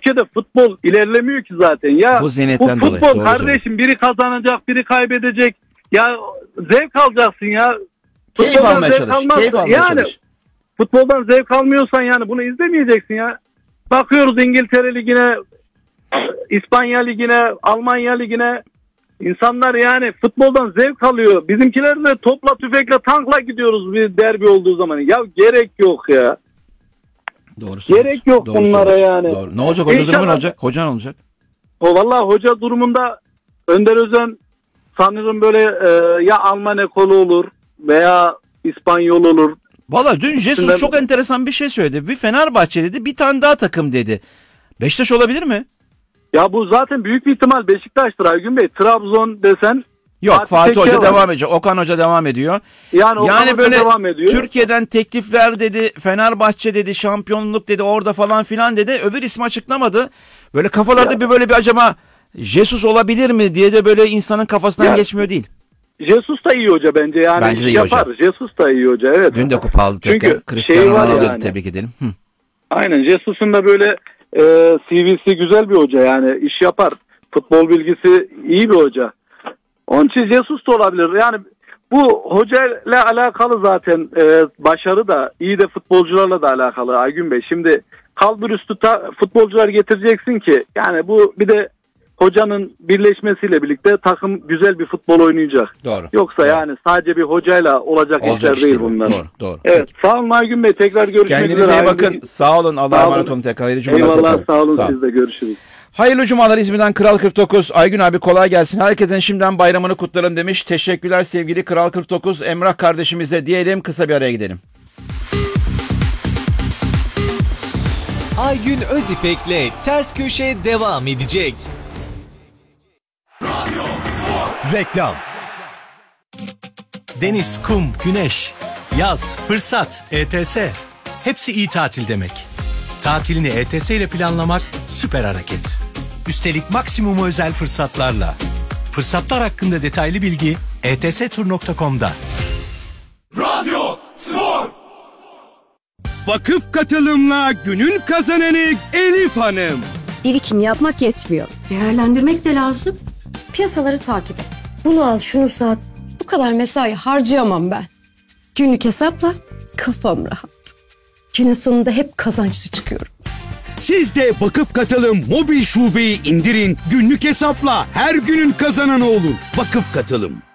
ülkede futbol ilerlemiyor ki zaten. Ya bu zihniyetten bu dolayı. futbol Doğru kardeşim söylüyorsun. biri kazanacak, biri kaybedecek. Ya zevk alacaksın ya. Keyif Futboldan almaya zevk çalış. almaz. Keyif almaya Yani çalış. futboldan zevk almıyorsan yani bunu izlemeyeceksin ya. Bakıyoruz İngiltere Ligi'ne, İspanya Ligi'ne, Almanya Ligi'ne. İnsanlar yani futboldan zevk alıyor. Bizimkiler de topla tüfekle tankla gidiyoruz bir derbi olduğu zaman. Ya gerek yok ya. Doğru söylüyorsun. Gerek yok Doğru bunlara söylüyorsun. yani. Doğru. Ne olacak? Hoca İnşallah- durumu ne olacak? Hoca ne olacak? O vallahi hoca durumunda Önder Özen sanırım böyle ya Alman ekolü olur veya İspanyol olur. Valla dün Jesus çok enteresan bir şey söyledi. Bir Fenerbahçe dedi, bir tane daha takım dedi. Beşiktaş olabilir mi? Ya bu zaten büyük bir ihtimal Beşiktaş'tır Aygün Bey. Trabzon desen Yok, Fatih Tekke Hoca var. devam edecek. Okan Hoca devam ediyor. Yani Okan Hoca böyle devam ediyor. Türkiye'den teklifler dedi, Fenerbahçe dedi, şampiyonluk dedi, orada falan filan dedi. Öbür ismi açıklamadı. Böyle kafalarda bir acaba Jesus olabilir mi diye de böyle insanın kafasından geçmiyor değil. Jesus da iyi hoca bence yani. Bence de iyi yapar. hoca. Jesus da iyi hoca, evet. Dün de kupa aldı tekrar. Çünkü Cristiano şey var Ronaldo'yu yani. tebrik edelim. Hı. Aynen, Jesus'un da böyle CV'si güzel bir hoca yani, iş yapar. Futbol bilgisi iyi bir hoca. Onun için Jesus da olabilir. Yani bu hocayla alakalı zaten başarı da iyi de futbolcularla da alakalı Aygün Bey. Şimdi kalbur üstü futbolcular getireceksin ki yani bu bir de hocanın birleşmesiyle birlikte takım güzel bir futbol oynayacak. Doğru. Yoksa Doğru. yani sadece bir hocayla olacak işler iş değil bu. bunlar. Doğru. Evet. Sağ olun Aygün Bey. Tekrar görüşmek üzere. Kendinize iyi Aygün bakın. Bey. Sağ olun. Allah'a Sağ emanet olun. olun tekrar. Hayırlı cumalar Eyvallah, tekrar. sağ olun. Sağ Siz de görüşürüz. Hayırlı cumalar İzmir'den Kral 49. Aygün abi kolay gelsin. Herkesin şimdiden bayramını kutlarım demiş. Teşekkürler sevgili Kral 49. Emrah kardeşimize diyelim, kısa bir araya gidelim. Aygün Özipek'le Ters Köşe devam edecek. Reklam. Deniz, kum, güneş, yaz, fırsat, ETS. Hepsi iyi tatil demek. Tatilini ETS ile planlamak süper hareket. Üstelik maksimum özel fırsatlarla. Fırsatlar hakkında detaylı bilgi etstur.com'da. Radyo Spor. Vakıf katılımla günün kazananı Elif Hanım. Birikim yapmak yetmiyor. Değerlendirmek de lazım. Piyasaları takip et. Bunu al, şunu sat. Bu kadar mesai harcayamam ben. Günlük hesapla kafam rahat. Günün sonunda hep kazançlı çıkıyorum. Siz de Vakıf Katılım mobil şubeyi indirin. Günlük hesapla her günün kazananı olun. Vakıf Katılım.